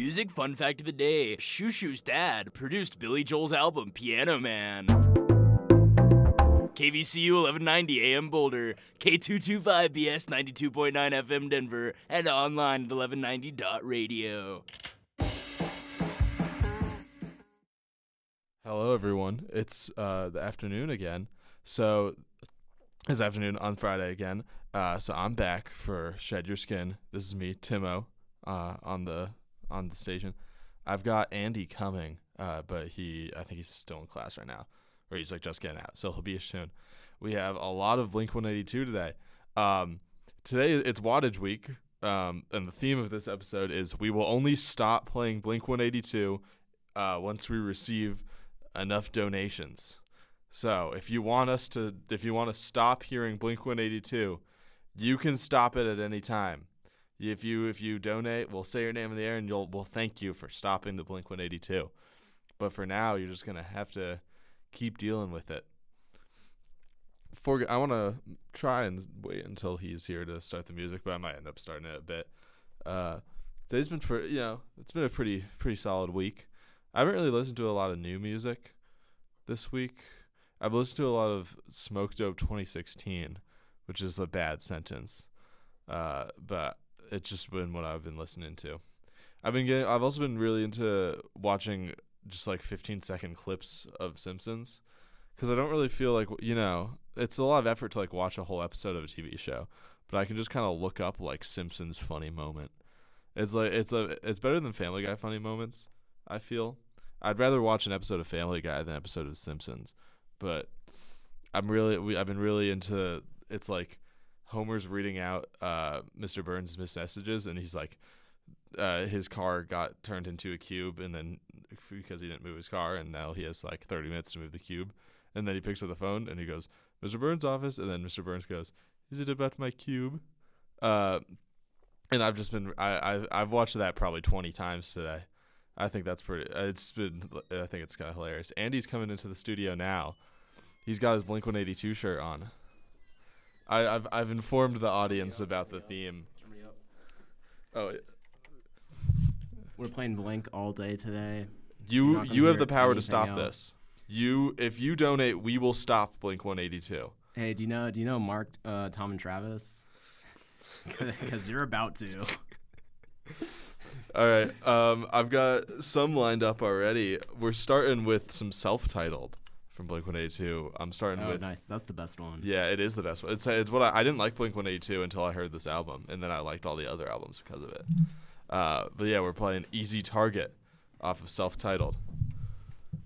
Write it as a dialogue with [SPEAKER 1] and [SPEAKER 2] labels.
[SPEAKER 1] music fun fact of the day. Shoo Shoo's dad produced Billy Joel's album Piano Man. KVCU 1190 AM Boulder, K225BS 92.9 FM Denver, and online at 1190.radio.
[SPEAKER 2] Hello, everyone. It's the afternoon again. So it's afternoon on Friday again. So I'm back for Shed Your Skin. This is me, Timo, on the station. I've got Andy coming, but I think he's still in class right now, or he's like just getting out. So he'll be soon. We have a lot of Blink-182 today. Today it's Wattage Week, and the theme of this episode is we will only stop playing Blink-182 once we receive enough donations. So if you want to stop hearing Blink-182, you can stop it at any time. If you donate, we'll say your name in the air and we'll thank you for stopping the Blink-182. But for now, you're just gonna have to keep dealing with it. I want to try and wait until he's here to start the music, but I might end up starting it a bit. Today's been it's been a pretty solid week. I haven't really listened to a lot of new music this week. I've listened to a lot of Smoke Dope 2016, which is a bad sentence, but it's just been what I've been listening to. I've also been really into watching just like 15-second clips of Simpsons, because I don't really feel like, it's a lot of effort to like watch a whole episode of a TV show, but I can just kind of look up like Simpsons funny moment. It's better than Family Guy funny moments, I feel. I'd rather watch an episode of Family Guy than an episode of Simpsons, but I've been really into, it's like Homer's reading out Mr. Burns' missed messages, and he's like, his car got turned into a cube, and then because he didn't move his car, and now he has like 30 minutes to move the cube, and then he picks up the phone and he goes, Mr. Burns' office, and then Mr. Burns goes, is it about my cube? And I've just been I've watched that probably 20 times today. I think that's I think it's kind of hilarious. Andy's coming into the studio now. He's got his Blink-182 shirt on. I've informed the audience about the theme. Oh,
[SPEAKER 3] we're playing Blink all day today.
[SPEAKER 2] You have the power to stop this. If you donate, we will stop Blink-182.
[SPEAKER 3] Hey, do you know Mark, Tom, and Travis? Because you're about to.
[SPEAKER 2] All right. I've got some lined up already. We're starting with some self-titled from Blink-182. I'm starting with. Oh,
[SPEAKER 3] nice. That's the best one.
[SPEAKER 2] Yeah, it is the best one. It's what I didn't like Blink-182 until I heard this album, and then I liked all the other albums because of it. But yeah, we're playing Easy Target off of self-titled.